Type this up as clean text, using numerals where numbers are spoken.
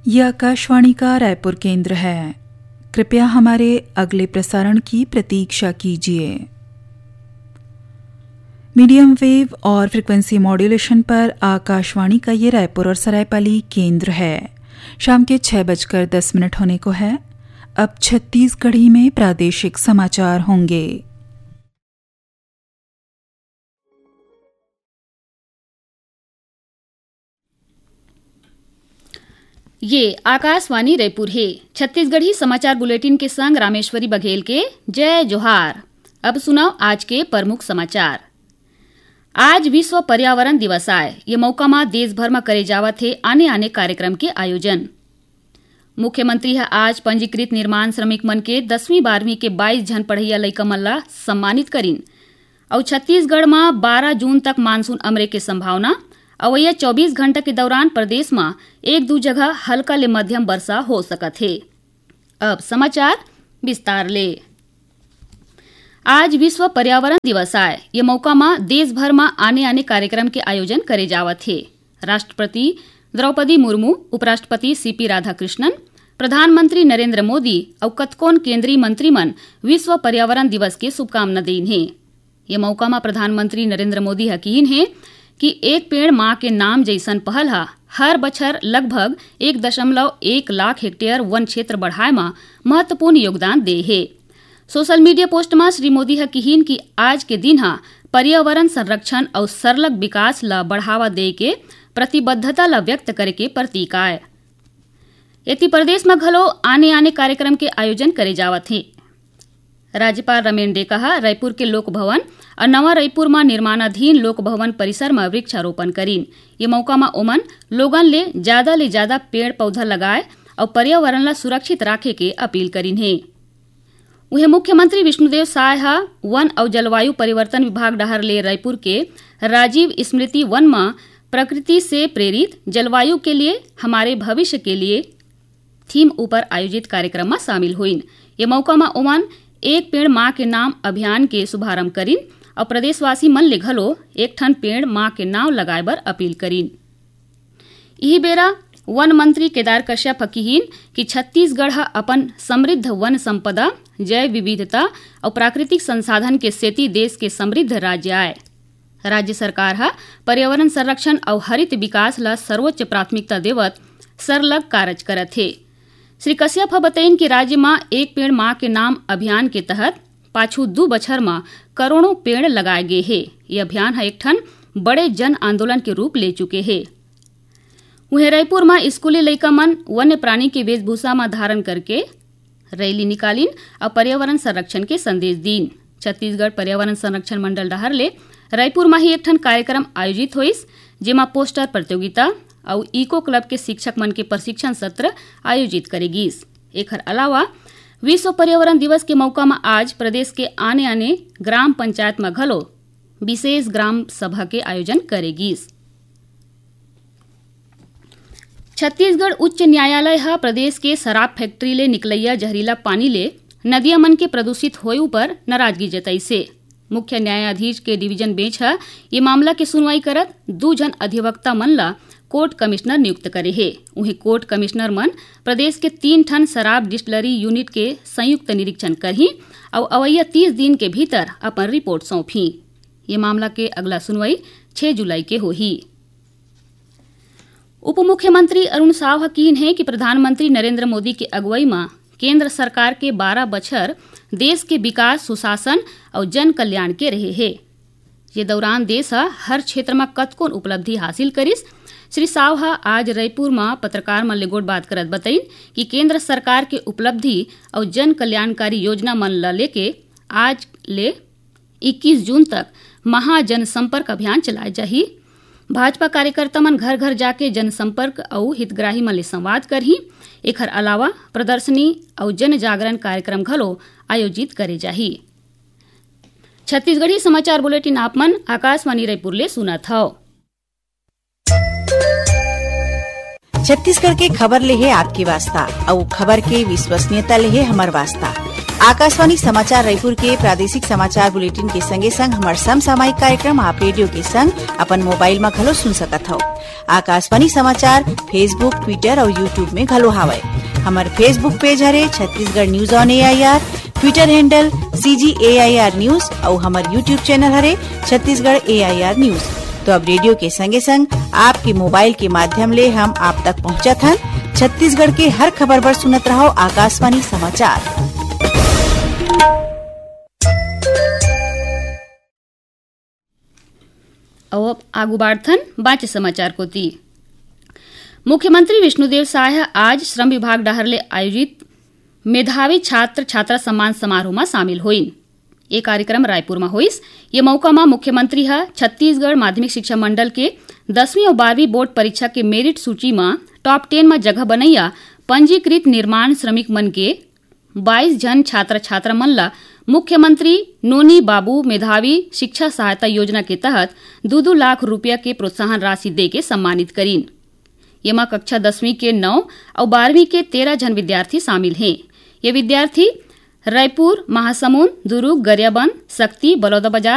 ये आकाशवाणी का रायपुर केंद्र है। कृपया हमारे अगले प्रसारण की प्रतीक्षा कीजिए। मीडियम वेव और फ्रीक्वेंसी मॉड्यूलेशन पर आकाशवाणी का ये रायपुर और सरायपाली केंद्र है। शाम के 6:10 होने को है। अब छत्तीसगढ़ी में प्रादेशिक समाचार होंगे। ये आकाशवाणी रायपुर है। छत्तीसगढ़ी समाचार बुलेटिन के संग रामेश्वरी बघेल के जय जोहार। अब सुनाओ आज के प्रमुख समाचार। आज विश्व पर्यावरण दिवस आए। ये मौका में देश भर में करे जावत है आने कार्यक्रम के आयोजन। मुख्यमंत्री है आज पंजीकृत निर्माण श्रमिक मन के 10वीं 12वीं के 22 जन पढ़ैया लइका मन ला सम्मानित करीन। और छत्तीसगढ़ में 12 जून तक मानसून अमरे के संभावना। अवैया 24 घंटा के दौरान प्रदेश में एक दो जगह हल्का ले मध्यम वर्षा हो सकत है। अब समाचार विस्तार ले। आज विश्व पर्यावरण दिवस आए। ये मौका में देश भर में आने कार्यक्रम के आयोजन करे जावत है। राष्ट्रपति द्रौपदी मुर्मू, उपराष्ट्रपति सीपी राधाकृष्णन, प्रधानमंत्री नरेंद्र मोदी और कतकोन केंद्रीय मंत्री मन विश्व पर्यावरण दिवस के शुभकामना दीन है। ये मौका में प्रधानमंत्री नरेंद्र मोदी हकीन है कि एक पेड़ माँ के नाम जैसन पहल हर बछर लगभग 1.1 लाख हेक्टेयर वन क्षेत्र बढ़ाए में महत्वपूर्ण योगदान दे है। सोशल मीडिया पोस्ट में श्री मोदी कहीन कि आज के दिन पर्यावरण संरक्षण और सरलग विकास ला बढ़ावा दे के प्रतिबद्धता ला व्यक्त करे के प्रतीक आए। यति प्रदेश में घलो आने कार्यक्रम के आयोजन करे जावत है। राज्यपाल रमेन डे कहा रायपुर के लोक भवन और नवा रायपुर में निर्माणाधीन लोक भवन परिसर में वृक्षारोपण करीन। ये मौका में ओमन लोगन ले ज्यादा पेड़ पौधा लगाए और पर्यावरण ला सुरक्षित राखे के अपील करीन है। वहीं मुख्यमंत्री विष्णुदेव साय वन और जलवायु परिवर्तन विभाग डहर ले रायपुर के राजीव स्मृति वन में प्रकृति से प्रेरित जलवायु के लिए हमारे भविष्य के लिए थीम ऊपर आयोजित कार्यक्रम में शामिल हुईन। ये मौका में ओमन एक पेड़ माँ के नाम अभियान के शुभारंभ करीन और प्रदेशवासी मन ले घलो एक ठन पेड़ माँ के नाम लगाए बर अपील करीन। यही बेरा वन मंत्री केदार कश्यप कहीन कि छत्तीसगढ़ अपन समृद्ध वन संपदा, जैव विविधता और प्राकृतिक संसाधन के सेती देश के समृद्ध राज्य आए। राज्य सरकार पर्यावरण संरक्षण और हरित विकास ला सर्वोच्च प्राथमिकता देवत सरलग कार्य करत है। श्री कश्यप बताइन कि राज्य में एक पेड़ माँ के नाम अभियान के तहत पाछू 2 बछर में करोड़ों पेड़ लगाए गए हैं। ये अभियान एक ठन बड़े जन आंदोलन के रूप ले चुके हैं। वहीं रायपुर में स्कूली लइका मन वन्य प्राणी के वेशभूषा में धारण करके रैली निकालीन और पर्यावरण संरक्षण के संदेश दीन। छत्तीसगढ़ पर्यावरण संरक्षण मंडल डहर ले रायपुर में ही एक ठन कार्यक्रम आयोजित होइस, जेमा पोस्टर प्रतियोगिता और इको क्लब के शिक्षक मन के प्रशिक्षण सत्र आयोजित करेगीस। एकर अलावा विश्व पर्यावरण दिवस के मौका में आज प्रदेश के आने ग्राम पंचायत में घलो विशेष ग्राम सभा के आयोजन करेगीस। छत्तीसगढ़ उच्च न्यायालय प्रदेश के शराब फैक्ट्री ले निकलैया जहरीला पानी ले नदिया मन के प्रदूषित होए पर नाराजगी जताई से। मुख्य न्यायाधीश के डिवीजन बेंच ये मामला के सुनवाई करत 2 जन अधिवक्ता मन ला कोर्ट कमिश्नर नियुक्त करे है। वहीं कोर्ट कमिश्नर मन प्रदेश के 3 ठन शराब डिस्टिलरी यूनिट के संयुक्त निरीक्षण करही और अवैया 30 दिन के भीतर अपन रिपोर्ट सौंपी। ये मामला के अगला सुनवाई 6 जुलाई के होही। उप मुख्यमंत्री अरुण साव हकीन है कि प्रधानमंत्री नरेंद्र मोदी के अगुवाई में केंद्र सरकार के 12 बछर देश के विकास, सुशासन और जन कल्याण के रहे है। ये दौरान देश हर क्षेत्र में कतकोन उपलब्धि हासिल करिस। श्री साव आज रायपुर में पत्रकार मन ले गोट बात करत बताइन कि केंद्र सरकार के उपलब्धि और जन कल्याणकारी योजना मन ला लेके आज ले 21 जून तक महाजनसंपर्क अभियान चलाए जाही। भाजपा कार्यकर्ता मन घर घर जाके जनसंपर्क और हितग्राही मन ले संवाद करही। एकर अलावा प्रदर्शनी और जन जागरण कार्यक्रम घलो आयोजित करे जाही। छत्तीसगढ़ी समाचार बुलेटिन आप मन आकाशवाणी रायपुर ले सुनत हव। छत्तीसगढ़ के खबर ले है आपकी वास्ता और खबर के विश्वसनीयता ले है हमार वास्ता। आकाशवाणी समाचार रायपुर के प्रादेशिक समाचार बुलेटिन के संगे संग हमार समसामयिक कार्यक्रम आप रेडियो के संग अपन मोबाइल में घलो सुन सकत हो। आकाशवाणी समाचार फेसबुक, ट्विटर और यूट्यूब में घलो हावय। हमार फेसबुक पेज हरे Chhattisgarh news on AIR, Twitter handle CGAIR news और हमार यूट्यूब चैनल हरे छत्तीसगढ़ AIR न्यूज। तो अब रेडियो के संगे संग आपके मोबाइल के माध्यम ले हम आप तक पहुंचत हन। छत्तीसगढ़ के हर खबर पर सुनत रहो आकाशवाणी समाचार। अब आगू बाढ़थन बाचे समाचार को ती। मुख्यमंत्री विष्णुदेव साय आज श्रम विभाग डहर आयोजित मेधावी छात्र छात्रा सम्मान समारोह में शामिल होइन। ये कार्यक्रम रायपुर में होइस। ये मौका में मुख्यमंत्री छत्तीसगढ़ माध्यमिक शिक्षा मंडल के 10वीं और 12वीं बोर्ड परीक्षा के मेरिट सूची में टॉप 10 में जगह बनैया पंजीकृत निर्माण श्रमिक मन के 22 जन छात्र छात्रा मन ला मुख्यमंत्री नोनी बाबू मेधावी शिक्षा सहायता योजना के तहत 2-2 लाख रुपया के प्रोत्साहन राशि दे के सम्मानित करीन। येमा कक्षा 10वीं के 9 और 12वीं के 13 जन विद्यार्थी शामिल हैं। ये विद्यार्थी रायपुर, महासमुंद, दुर्ग, गरियाबंद, सक्ती, बलौदाबाजार